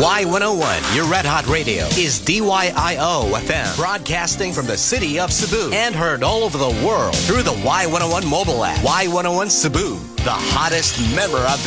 Y101, your Red Hot Radio, is DYIO FM, broadcasting from the city of Cebu and heard all over the world through the Y101 mobile app. Y101 Cebu, the hottest member of